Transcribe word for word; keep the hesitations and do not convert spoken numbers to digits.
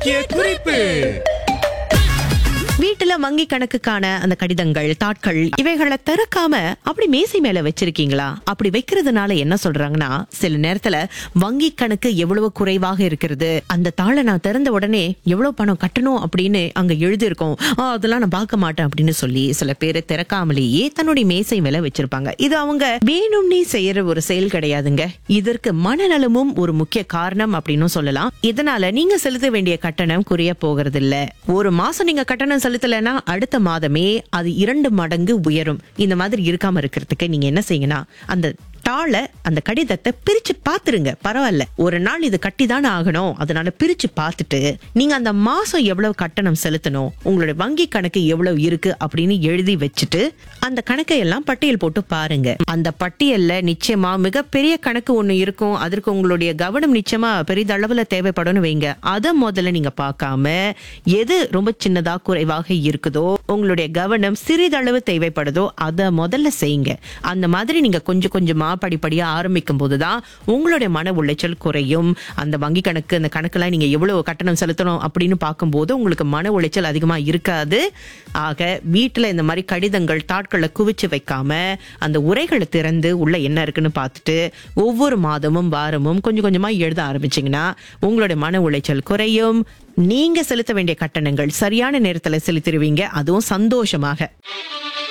முக்கிய குறிப்பு. வீட்டுல வங்கி கணக்குக்கான அந்த கடிதங்கள், தாட்கள் இவைகளை திறக்காம அப்படி மேசை மேல வச்சிருக்கீங்களா? அப்படி வைக்கிறதுனால என்ன சொல்றாங்கன்னா, சில நேரத்துல வங்கி கணக்கு எவ்வளவு குறைவாக இருக்கிறது, அந்த தாளை நான் திறந்த உடனே எவ்வளவு பணம் கட்டணும் அப்படின்னு அங்க எழுதி இருக்கும், அதெல்லாம் நான் பார்க்க மாட்டேன் அப்படின்னு சொல்லி சில பேரை திறக்காமலேயே தன்னுடைய மேசை மேல வச்சிருப்பாங்க. இது அவங்க வேணும்னே செய்யற ஒரு செயல் கிடையாதுங்க. இதற்கு மனநலமும் ஒரு முக்கிய காரணம் அப்படின்னு சொல்லலாம். இதனால நீங்க செலுத்த வேண்டிய கட்டணம் குறைய போகிறது இல்ல. ஒரு மாசம் நீங்க கட்டணம் செலுத்தலைன்னா அடுத்த மாதமே அது இரண்டு மடங்கு உயரும். இந்த மாதிரி இருக்காம இருக்கிறதுக்கு நீங்க என்ன செய்யுங்கன்னா, அந்த தாள அந்த கடிதத்தை பிரிச்சு பாத்துருங்க. பரவாயில்ல, ஒரு நாள் இது கட்டிதானே ஆகணும், அதனால பிரிச்சு பார்த்துட்டு நீங்க அந்த மாசம் எவ்வளவு கட்டணம் செலுத்தணும், உங்களுடைய வங்கி கணக்கு எவ்வளவு இருக்கு அப்படின்னு எழுதி வச்சுட்டு அந்த கணக்கை எல்லாம் பட்டியல் போட்டு பாருங்க. அந்த பட்டியல்ல நிச்சயமா மிகப்பெரிய கணக்கு ஒண்ணு இருக்கும். அதற்கு உங்களுடைய கவனம் நிச்சயமா பெரிதளவுல தேவைப்படும் வைங்க. அதை முதல்ல நீங்க பார்க்காம எது ரொம்ப சின்னதா குறைவாக இருக்குதோ, உங்களுடைய கவனம் சிறிதளவு தேவைப்படுதோ அதை முதல்ல செய்யுங்க. அந்த மாதிரி நீங்க கொஞ்சம் கொஞ்சமா படிப்படியா ஆரம்பிக்கும் போதுதான் உங்களுடைய மன உளைச்சல் குறையும். அந்த வங்கி கணக்கு, அந்த கணக்கெல்லாம் நீங்க எவ்வளவு கட்டணம் செலுத்தணும் அப்படின்னு பார்க்கும்போது உங்களுக்கு மன உளைச்சல் அதிகமா இருக்காது. ஆக வீட்டுல இந்த மாதிரி கடிதங்கள், தாட்களை குவிச்சு வைக்காம அந்த உரைகளை திறந்து உள்ள என்ன இருக்குன்னு பார்த்துட்டு ஒவ்வொரு மாதமும் வாரமும் கொஞ்சம் கொஞ்சமா எழுத ஆரம்பிச்சீங்கன்னா உங்களுடைய மன உளைச்சல் குறையும். நீங்க செலுத்த வேண்டிய கட்டணங்கள் சரியான நேரத்துல செலுத்திடுவீங்க, அதுவும் சந்தோஷமாக.